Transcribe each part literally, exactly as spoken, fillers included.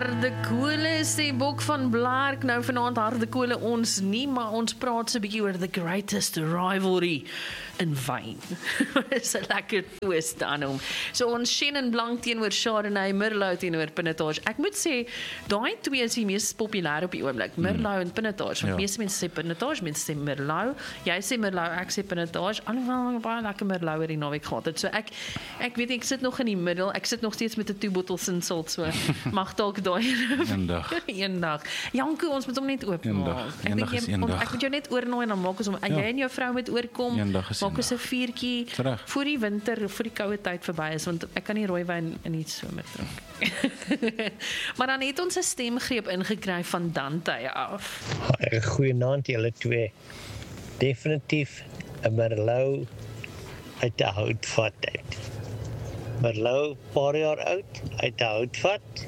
Harde kole sê Bok van Blerk, nou vanaand harde kole ons nie, maar ons praat so 'n bietjie oor the greatest rivalry in wyn. Dis 'n lekker twist aan hom. So ons Chenin Blanc teenoor Chardonnay, Merlot teenoor Pinotage. Ek moet sê, daai twee is die mees populêr op die oomblik, Merlot mm. en Pinotage. Want ja. meeste mense sê Pinotage, mense sê Merlot. Jy sê Merlot, ek sê Pinotage. Alhoewel ek baie lekker Merlot oor die naweek gehad het. So ek ek weet ek sit nog in die middel. Ek sit nog steeds met 'n two bottles in salt, so mag dalk Eendag. Eendag. Janko, ons moet hom net oopmaak. Ek Eendag is eendag. Ek moet jou net oornooi en dan maak ons hom. En ja. jy en jou vrou moet oorkom. Maak ons 'n vuurtjie voor die winter of voor die koue tyd verby is, want ek kan nie rooiwyn in die somer drink. Maar dan het ons 'n stemgreep ingekry van Dante af. Goeienaand julle twee. Definitief 'n Merlot uit 'n houtvat uit. Merlot paar jaar oud uit 'n houtvat.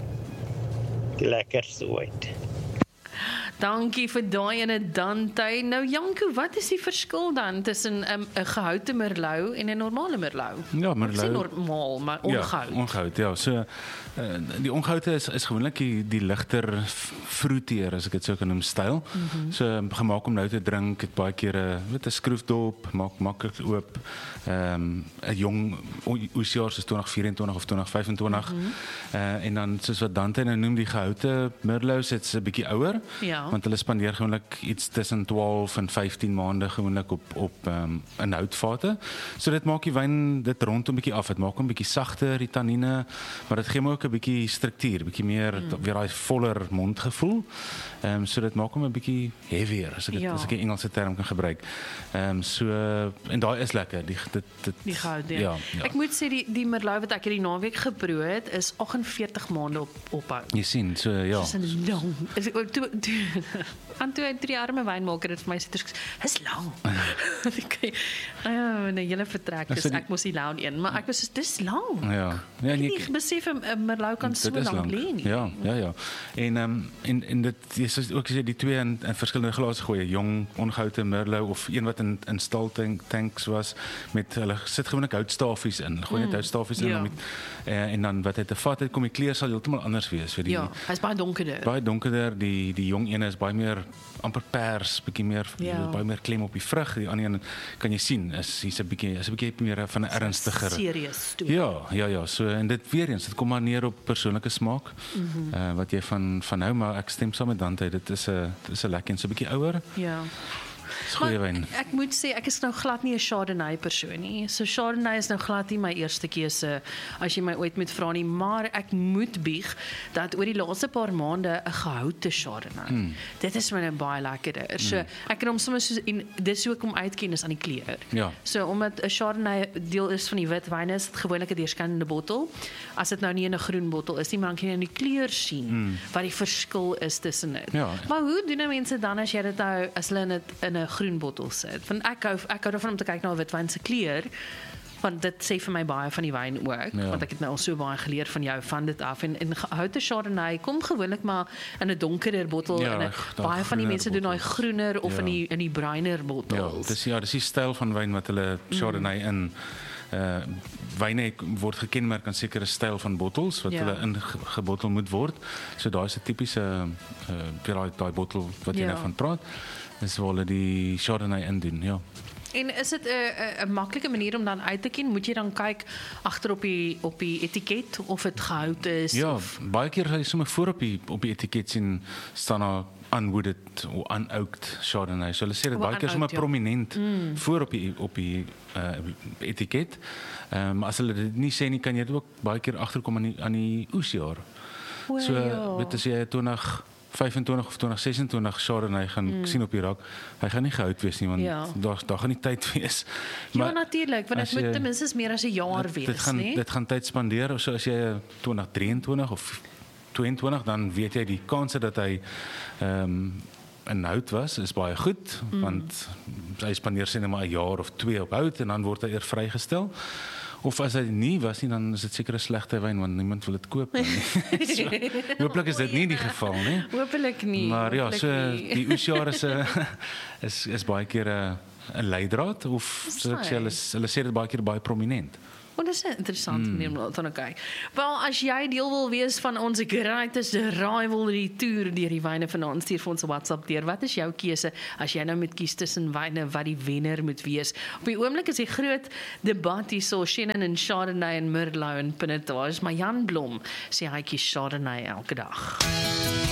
Die lekkerste ooit. Dankie vir daai ene Dante. Nou Janko, wat is die verskil dan tussen 'n um, 'n gehoute Merlot en 'n normale Merlot? Ja, Merlot. Dis normaal, maar ongehout. Ja, ongehout, ja. So uh, die ongehoute is is gewoonlik die, die ligter fruiteer, as ek dit sou kan noem, styl. Mm -hmm. So gemaak om nou te drink, het baie keer 'n weet 'n skroefdop, maak maklik oop. Ehm um, 'n jong oesjaar soos twintig vyf-en-twintig of twintig vyf-en-twintig. Mm -hmm. uh, en dan soos wat Dante nou noem, die gehoute Merlot, dit's 'n bietjie ouer. Ja. Want hulle spandeer gewoonlik iets tussen twaalf en vyftien maande gewoonlik op op um, in houtvate. So dit maak die wyn dit rondom 'n bietjie af. Dit maak hom 'n bietjie sagter, die tannine, maar dit gee hom ook 'n bietjie struktuur, bietjie meer mm. weer daai voller mondgevoel. Ehm um, so dit maak hom 'n bietjie heavier, as ek dit, ja. as ek 'n Engelse term kan gebruik. Ehm um, so en daai is lekker. Die dit dit die goud, ja. Ja, ja. Ek moet sê die die Merlot wat ek hierdie naweek geproe het is agt en veertig maande op ophou. Jy sien, so ja. Dis 'n lang. Is ek toe aan toe hy drie arme wynmaker het vir my sê dis lang. Okay. Oh, nee, julle vertrek is ek mos die loud een, maar ek was dis lang. Ja. Ja, ek het nie besef 'n Merlot kan so lank lê nie. Ja, ja, ja. En ehm um, en en dit is ook gesê die twee in, in verskillende glase gooi, jong ongehoute Merlot of een wat in in stal tank, tanks was met hulle sit gewoonlik houtstafies in. Gooi net mm, houtstafies in ja. met uh, en dan wat hy te vat het, kom die kleur sal heeltemal anders wees vir die. Ja, hy's baie donkerder. Baie donkerder, die die jong een is baie meer amper pers, bietjie meer ja. baie meer klem op die vrug. Die ander een kan jy sien is hier's 'n bietjie is 'n bietjie meer van 'n ernstiger. Serious. Ja, ja, ja, so en dit weer eens, dit kom maar neer op persoonlike smaak. Mm -hmm. uh, wat jy van van hou, maar ek stem saam met Dante, dit is 'n dit is 'n lekker en so 'n bietjie ouer. Ja. Maar ek moet sê ek is nou glad nie 'n Chardonnay persoon nie. So Chardonnay is nou glad nie my eerste keuse as jy my ooit moet vra nie, maar ek moet bieg dat oor die laaste paar maande 'n gehoute Chardonnay. Mm. Dit is my nou baie lekkerder. So mm. ek kan hom soms so en dis hoe ek hom uitken is aan die kleur. Ja. So omdat 'n Chardonnay deel is van die wit wyne, is dit gewoonlik 'n deurskynende bottel. As dit nou nie in 'n groen bottel is nie, maar dan kan jy in die kleur sien mm. wat die verskil is tussen dit. Ja. Maar hoe doen nou mense dan as jy dit nou as hulle in 'n in 'n groen bottel sit? Want ek hou ek hou daarvan om te kyk na witwyn se kleur. Want dit sê vir my baie van die wyn ook, ja. want ek het nou al so baie geleer van jou van dit af. En in gehoute Chardonnay kom gewoonlik maar in 'n donkerder bottel ja, en 'n, baie van die mense doen daai groener of ja. in die in die bruiner bottels. Ja, dis ja, dis die styl van wyn wat hulle Chardonnay mm. in uh wyne word gekenmerk aan sekere styl van bottels wat ja. hulle ingebottel moet word. So daai is 'n tipiese uh daai daai bottel wat jy ja. nou van praat. Dis waar hulle die Chardonnay in doen, ja. En is dit 'n 'n maklike manier om dan uit te ken? Moet jy dan kyk agter op die op die etiket of dit gehout is? Ja, of? baie keer gaan jy sommer voor op die op die etiket sien staan daar unwooded of unoaked Chardonnay. So hulle sê dit baie keer sommer ja. prominent mm. voor op die op die uh, etiket. Ehm um, as hulle dit nie sê nie, kan jy dit ook baie keer agterkom aan die aan die oesjaar. Well, so ja. weet as jy twintig vyf-en-twintig of twintig ses-en-twintig Chardonnay gaan mm. sien op die rak, hy gaan nie gehout wees nie, want ja. daar daar gaan nie tyd wees. Maar ja, natuurlik, want dit moet ten minste meer as 'n jaar wees, dit gaan, nie? Dit gaan tyd spandeer, so as jy twintig drieëntwintig of tweeëntwintig, dan weet jy die kanse dat hy ehm um, in hout was, is baie goed, mm. want hy spandeer sê net maar 'n jaar of twee op hout, en dan word hy eer vrygestel. Of as hy nie was nie, dan is dit seker 'n slegte wyn, want niemand wil dit koop nie. So, hopelik is dit nie die geval nie. Hopelik nie. Maar ja, so nie. die oesjaar is, is is baie keer 'n 'n leidraad, of soos ek sê, hulle, hulle sê dit baie keer baie prominent. Want dit is 'n interessante manier om te kyk. Wel, as jy deel wil wees van ons greatest rivalry tour deur die wyne vanaand, stuur vir ons 'n WhatsApp deur. Wat is jou keuse as jy nou moet kies tussen wyne wat die wenner moet wees? Op die oomblik is die groot debat hierso, Chenin en Chardonnay en Merlot en Pinotage, maar Jan Blom sê hy kies Chardonnay elke dag.